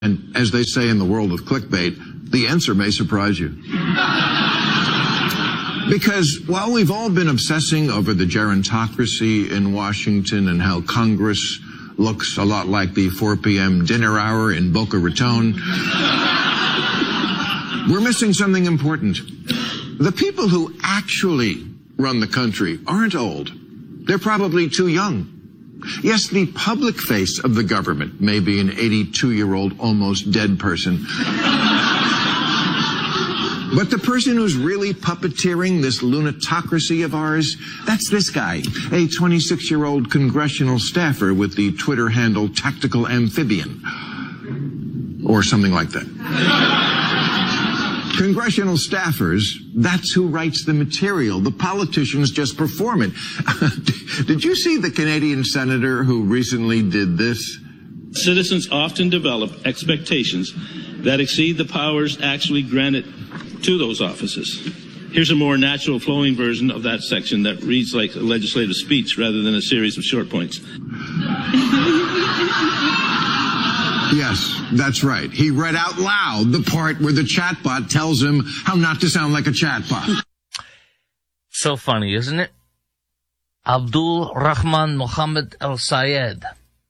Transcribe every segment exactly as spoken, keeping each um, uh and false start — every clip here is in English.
And as they say in the world of clickbait, the answer may surprise you. Because while we've all been obsessing over the gerontocracy in Washington and how Congress looks a lot like the four p m dinner hour in Boca Raton, we're missing something important. The people who actually run the country aren't old. They're probably too young. Yes, the public face of the government may be an eighty-two-year-old almost dead person. But the person who's really puppeteering this lunatocracy of ours, that's this guy, a twenty-six-year-old congressional staffer with the Twitter handle Tactical Amphibian. Or something like that. Congressional staffers, that's who writes the material. The politicians just perform it. Did you see the Canadian senator who recently did this? Citizens often develop expectations that exceed the powers actually granted to those offices. Here's a more natural flowing version of that section that reads like a legislative speech rather than a series of short points. Yes, that's right. He read out loud the part where the chatbot tells him how not to sound like a chatbot. So funny, isn't it? Abdul Rahman Mohammed Al Sayed.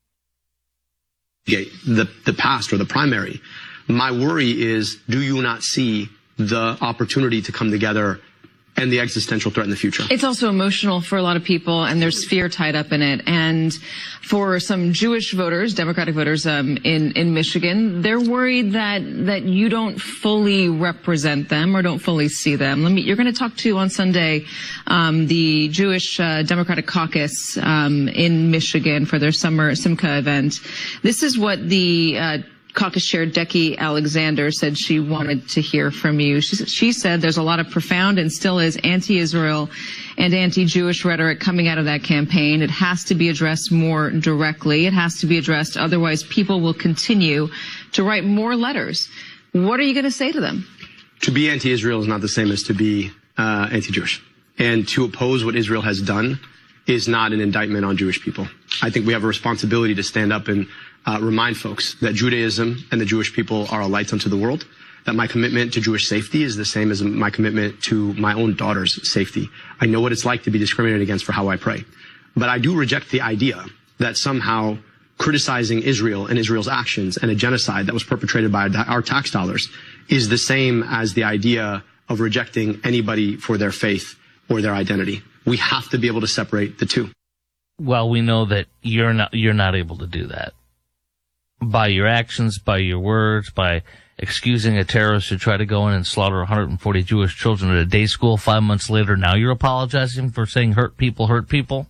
The, the past or the primary. My worry is, do you not see the opportunity to come together and the existential threat in the future? It's also emotional for a lot of people, and there's fear tied up in it. And for some Jewish voters, Democratic voters um, in in Michigan, they're worried that that you don't fully represent them or don't fully see them. Let me. You're going to talk to on Sunday um, the Jewish uh, Democratic Caucus um, in Michigan for their summer Simcha event. This is what the uh, Caucus Chair Decky Alexander said she wanted to hear from you. She, she said there's a lot of profound and still is anti-Israel and anti-Jewish rhetoric coming out of that campaign. It has to be addressed more directly. It has to be addressed. Otherwise, people will continue to write more letters. What are you going to say to them? To be anti-Israel is not the same as to be uh, anti-Jewish. And to oppose what Israel has done is not an indictment on Jewish people. I think we have a responsibility to stand up and Uh, remind folks that Judaism and the Jewish people are a light unto the world, that my commitment to Jewish safety is the same as my commitment to my own daughter's safety. I know what it's like to be discriminated against for how I pray. But I do reject the idea that somehow criticizing Israel and Israel's actions and a genocide that was perpetrated by our tax dollars is the same as the idea of rejecting anybody for their faith or their identity. We have to be able to separate the two. Well, we know that you're not, you're not able to do that. By your actions, by your words, by excusing a terrorist who tried to go in and slaughter one hundred forty Jewish children at a day school five months later. Now you're apologizing for saying hurt people, hurt people.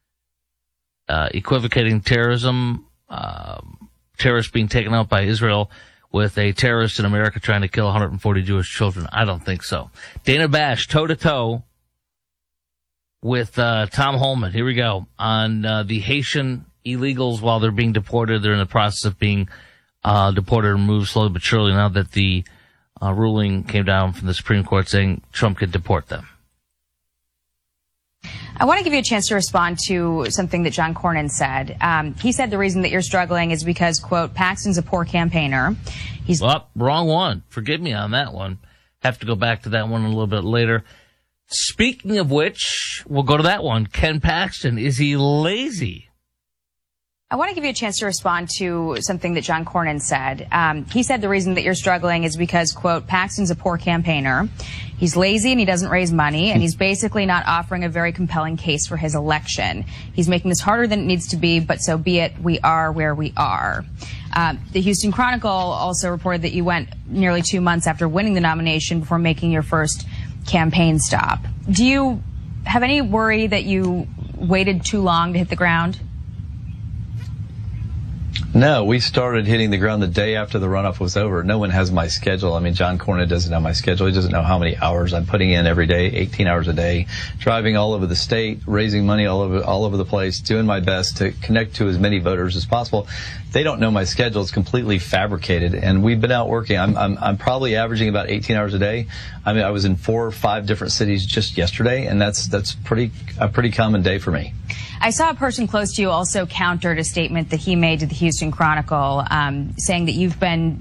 Uh, equivocating terrorism, uh, terrorists being taken out by Israel with a terrorist in America trying to kill one hundred forty Jewish children. I don't think so. Dana Bash, toe-to-toe with uh, Tom Holman. Here we go. On uh, the Haitian illegals while they're being deported. They're in the process of being uh, deported and moved slowly but surely now that the uh, ruling came down from the Supreme Court saying Trump could deport them. I want to give you a chance to respond to something that John Cornyn said. Um, he said the reason that you're struggling is because, quote, Paxton's a poor campaigner. He's well, wrong one. Forgive me on that one. Have to go back to that one a little bit later. Speaking of which, we'll go to that one. Ken Paxton, is he lazy? I want to give you a chance to respond to something that John Cornyn said. Um, he said the reason that you're struggling is because, quote, Paxton's a poor campaigner. He's lazy and he doesn't raise money, and he's basically not offering a very compelling case for his election. He's making this harder than it needs to be, but so be it. We are where we are. Uh, the Houston Chronicle also reported that you went nearly two months after winning the nomination before making your first campaign stop. Do you have any worry that you waited too long to hit the ground? No, we started hitting the ground the day after the runoff was over. No one has my schedule. I mean, John Cornyn doesn't have my schedule. He doesn't know how many hours I'm putting in every day, eighteen hours a day, driving all over the state, raising money all over, all over the place, doing my best to connect to as many voters as possible. They don't know my schedule. It's completely fabricated, and we've been out working. I'm, I'm, I'm probably averaging about eighteen hours a day. I mean, I was in four or five different cities just yesterday, and that's, that's pretty, a pretty common day for me. I saw a person close to you also countered a statement that he made to the Houston Chronicle, um, saying that you've been